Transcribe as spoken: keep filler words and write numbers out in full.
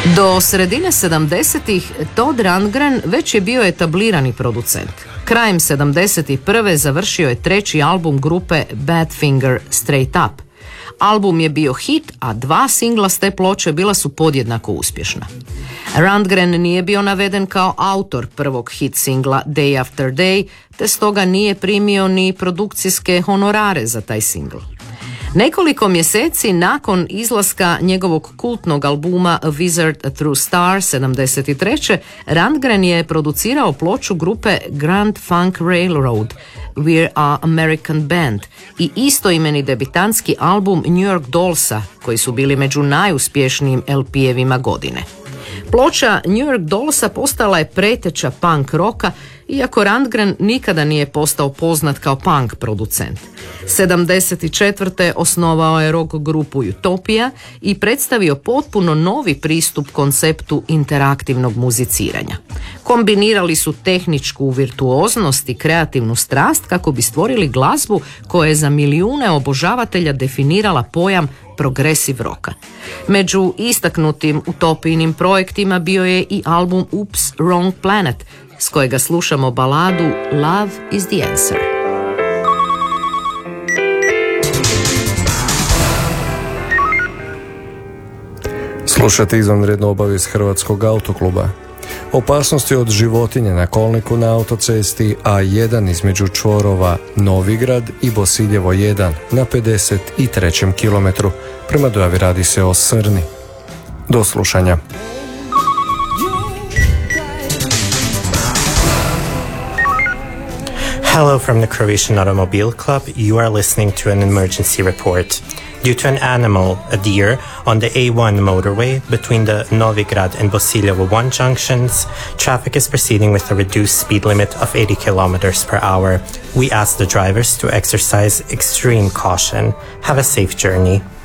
Do sredine sedamdesetih Todd Rundgren već je bio etablirani producent. Krajem sedamdeset prve završio je treći album grupe Badfinger Straight Up. Album je bio hit, a dva singla s te ploče bila su podjednako uspješna. Rundgren nije bio naveden kao autor prvog hit singla Day After Day, te stoga nije primio ni produkcijske honorare za taj singl. Nekoliko mjeseci nakon izlaska njegovog kultnog albuma A Wizard Through Stars sedamdeset treće Rundgren je producirao ploču grupe Grand Funk Railroad, We're a American Band, i istoimeni debitantski album New York Dollsa, koji su bili među najuspješnijim el pi-evima godine. Ploča New York Dollsa postala je preteča punk roka, iako Rundgren nikada nije postao poznat kao punk producent. sedamdeset četvrte osnovao je rock grupu Utopia i predstavio potpuno novi pristup konceptu interaktivnog muziciranja. Kombinirali su tehničku virtuoznost i kreativnu strast kako bi stvorili glazbu koja je za milijune obožavatelja definirala pojam progresive roka. Među istaknutim utopijnim projektima bio je i album Oops, Wrong Planet, s kojega slušamo baladu Love is the Answer. Slušate izvanrednu obavijest Hrvatskog autokluba. Opasnosti od životinje na kolniku na autocesti A jedan između čvorova Novigrad i Bosiljevo jedan na pedeset trećem kilometru. Prema dojavi radi se o srni. Do slušanja. Hello from the Croatian Automobile Club. You are listening to an emergency report. Due to an animal, a deer, on the A one motorway between the Novigrad and Bosiljevo one junctions, traffic is proceeding with a reduced speed limit of eighty kilometers per hour. We ask the drivers to exercise extreme caution. Have a safe journey.